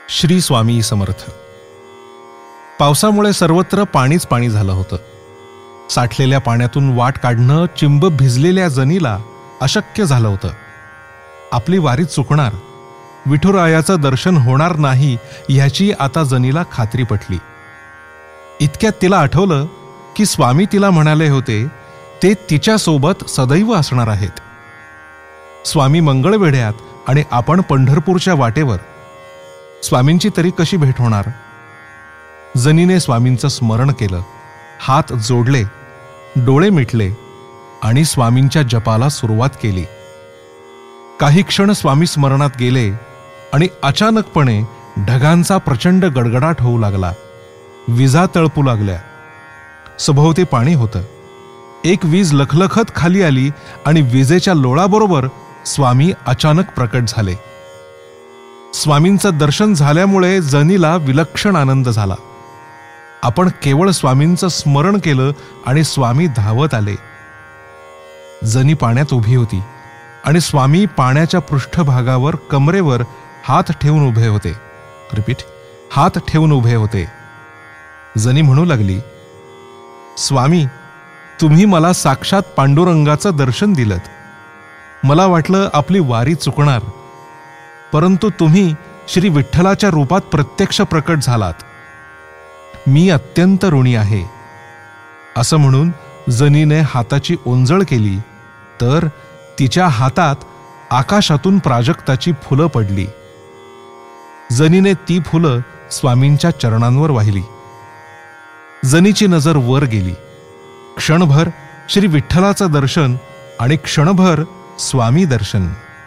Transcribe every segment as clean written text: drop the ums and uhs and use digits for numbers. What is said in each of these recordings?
श्री स्वामी समर्थ. पावसामुळे सर्वत्र पाणीच पाणी झालं होतं. साठलेल्या पाण्यातून वाट काढणं चिंब भिजलेल्या जनीला अशक्य झालं होतं. आपली वारी चुकणार, विठुरायाचं दर्शन होणार नाही ह्याची आता जनीला खात्री पटली. इतक्यात तिला आठवलं की स्वामी तिला म्हणाले होते ते तिच्यासोबत सदैव असणार आहेत. स्वामी मंगळवेढ्यात आणि आपण पंढरपूरच्या वाटेवर. स्वामींची तरी कशी भेट होणार? जनीने स्वामींचं स्मरण केलं, हात जोडले, डोळे मिटले आणि स्वामींच्या जपाला सुरुवात केली. काही क्षण स्वामी स्मरणात गेले आणि अचानकपणे ढगांचा प्रचंड गडगडाट होऊ लागला. विजा तळपू लागल्या. सभोवती पाणी होतं. एक वीज लखलखत खाली आली आणि विजेच्या लोळाबरोबर स्वामी अचानक प्रकट झाले. स्वामींचं दर्शन झाल्यामुळे जनीला विलक्षण आनंद झाला. आपण केवळ स्वामींचं स्मरण केलं आणि स्वामी धावत आले. जनी पाण्यात उभी होती आणि स्वामी पाण्याच्या पृष्ठभागावर कमरेवर हात ठेवून उभे होते. हात ठेवून उभे होते. जनी म्हणू लागली, स्वामी, तुम्ही मला साक्षात पांडुरंगाचं दर्शन दिलत. मला वाटलं आपली वारी चुकणार, परंतु तुम्ही श्री विठ्ठलाच्या रूपात प्रत्यक्ष प्रकट झालात. मी अत्यंत ऋणी आहे. असं म्हणून जनीने हाताची ओंजळ केली तर तिच्या हातात आकाशातून प्राजक्ताची फुलं पडली. जनीने ती फुलं स्वामींच्या चरणांवर वाहिली. जनीची नजर वर गेली. क्षणभर श्री विठ्ठलाचं दर्शन आणि क्षणभर स्वामी दर्शन.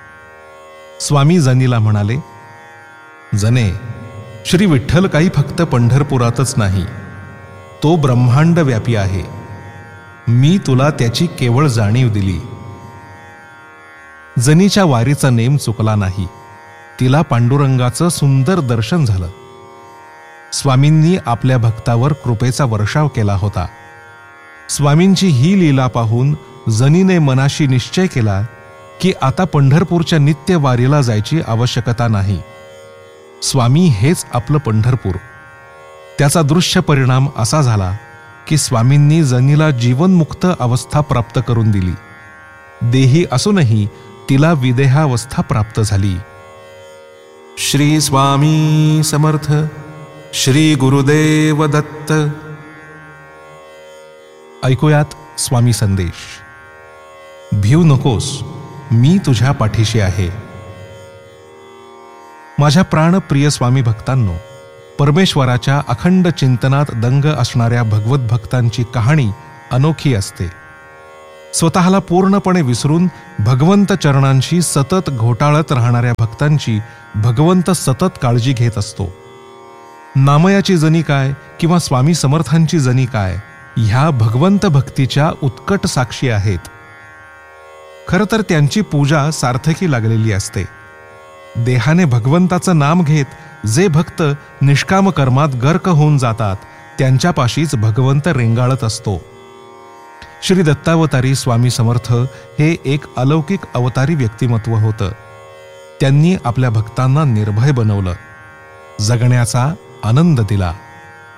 स्वामी जनीला म्हणाले, जने, श्री विठ्ठल काही फक्त पंढरपुरातच नाही, तो ब्रह्मांड व्यापी आहे. मी तुला त्याची केवळ जाणीव दिली. जनीच्या वारीचा नेम चुकला नाही. तिला पांडुरंगाचं सुंदर दर्शन झालं. स्वामींनी आपल्या भक्तावर कृपेचा वर्षाव केला होता. स्वामींची ही लीला पाहून जनीने मनाशी निश्चय केला की आता पंढरपूरच्या नित्य वारीला जायची आवश्यकता नाही. स्वामी हेच आपलं पंढरपूर. त्याचा दृश्य परिणाम असा झाला की स्वामींनी जनीला जीवनमुक्त अवस्था प्राप्त करून दिली. देही असूनही तिला विदेहावस्था प्राप्त झाली. श्री स्वामी समर्थ. श्री गुरुदेव दत्त. ऐकूयात स्वामी संदेश. भिऊ नकोस, मी तुझ्या पाठीशी आहे. माझ्या प्राणप्रिय स्वामी भक्तांनो, परमेश्वराच्या अखंड चिंतनात दंग असणाऱ्या भगवत भक्तांची कहाणी अनोखी असते. स्वतःला पूर्णपणे विसरून भगवंत चरणांशी सतत घोटाळत राहणाऱ्या भक्तांची भगवंत सतत काळजी घेत असतो. नामयाची जनी काय किंवा स्वामी समर्थांची जनी काय, ह्या भगवंत भक्तीच्या उत्कट साक्षी आहेत. खरं तर त्यांची पूजा सार्थकी लागलेली असते. देहाने भगवंताचं नाम घेत जे भक्त निष्काम कर्मात गर्क होऊन जातात त्यांच्यापाशीच भगवंत रेंगाळत असतो. श्री दत्तावतारी स्वामी समर्थ हे एक अलौकिक अवतारी व्यक्तिमत्व होतं. त्यांनी आपल्या भक्तांना निर्भय बनवलं, जगण्याचा आनंद दिला.